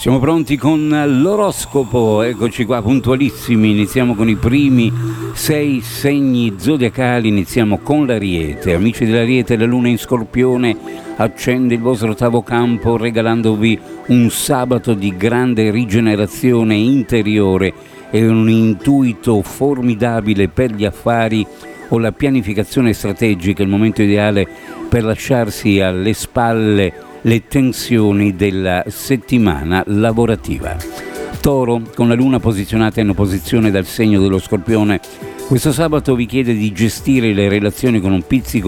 Siamo pronti con l'oroscopo, eccoci qua puntualissimi, iniziamo con i primi 6 segni zodiacali, iniziamo con l'Ariete. Amici dell'Ariete, la luna in Scorpione accende il vostro ottavo campo regalandovi un sabato di grande rigenerazione interiore e un intuito formidabile per gli affari o la pianificazione strategica, il momento ideale per lasciarsi alle spalle le tensioni della settimana lavorativa. Toro, con la luna posizionata in opposizione dal segno dello Scorpione, questo sabato vi chiede di gestire le relazioni con un pizzico